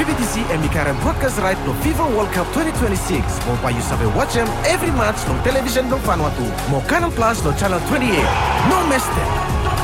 PBTC emikarang broadcast right no FIFA World Cup 2026. Mau payu sampai watch them every match no television no Vanuatu. Mau Canal Plus no channel 28. No miss them.